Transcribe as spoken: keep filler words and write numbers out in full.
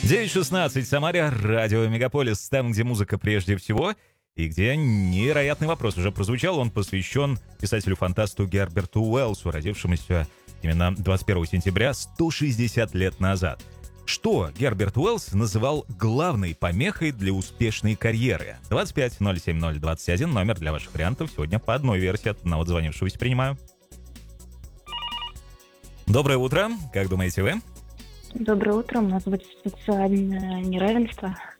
девять шестнадцать в Самаре, радио Мегаполис, там, где музыка прежде всего, и где невероятный вопрос уже прозвучал. Он посвящен писателю-фантасту Герберту Уэллсу, родившемуся именно двадцать первого сентября сто шестьдесят лет назад. Что Герберт Уэллс называл главной помехой для успешной карьеры? двадцать пять ноль семь ноль двадцать один, номер для ваших вариантов. Сегодня по одной версии от одного звонившегося принимаю. Доброе утро, как думаете вы? Доброе утро. У нас будет социальное неравенство.